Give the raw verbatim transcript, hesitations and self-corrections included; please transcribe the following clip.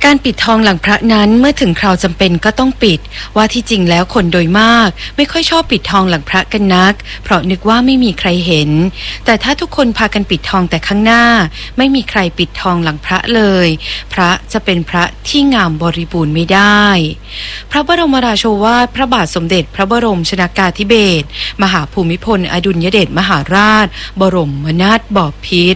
การปิดทองหลังพระนั้นเมื่อถึงคราวจำเป็นก็ต้องปิดว่าที่จริงแล้วคนโดยมากไม่ค่อยชอบปิดทองหลังพระกันนักเพราะนึกว่าไม่มีใครเห็นแต่ถ้าทุกคนพากันปิดทองแต่ข้างหน้าไม่มีใครปิดทองหลังพระเลยพระจะเป็นพระที่งามบริบูรณ์ไม่ได้พระบรมราโชวาทพระบาทสมเด็จพระบรมชนกาธิเบศรมหาภูมิพลอดุลยเดชมหาราชบรมนาถบพิตร